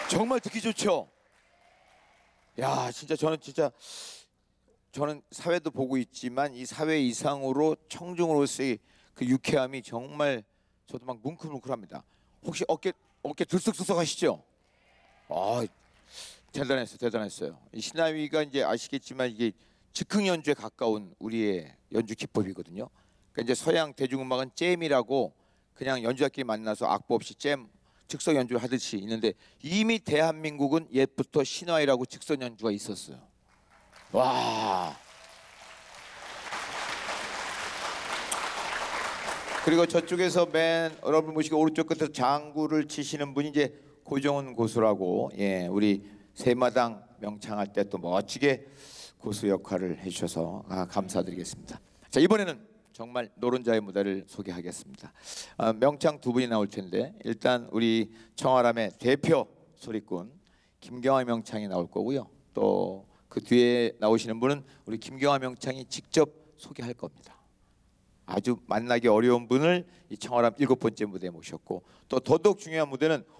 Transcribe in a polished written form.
정말 듣기 좋죠. 야, 저는 사회도 보고 있지만 이 사회 이상으로 청중으로서의 그 유쾌함이 정말 저도 막 뭉클뭉클합니다. 혹시 어깨 들썩들썩하시죠? 아, 대단했어요. 이 신하위가 이제 아시겠지만 이게 즉흥 연주에 가까운 우리의 연주 기법이거든요. 그러니까 이제 서양 대중음악은 잼이라고 그냥 연주자끼리 만나서 악보 없이 잼 즉석 연주를 하듯이 있는데 이미 대한민국은 옛부터 신화위라고 즉석 연주가 있었어요. 와. 그리고 저쪽에서 맨 여러분 보시고 오른쪽 끝에서 장구를 치시는 분이 이제 고정훈 고수라고, 예, 우리 세마당 명창할 때 또 멋지게 고수 역할을 해주셔서 감사드리겠습니다. 자, 이번에는 정말 노른자의 무대를 소개하겠습니다. 명창 두 분이 나올 텐데 일단 우리 청아람의 대표 소리꾼 김경화 명창이 나올 거고요. 또 그 뒤에 나오시는 분은 우리 김경화 명창이 직접 소개할 겁니다. 아주 만나기 어려운 분을 이 청아람 7번째 무대에 모셨고 또 더더욱 중요한 무대는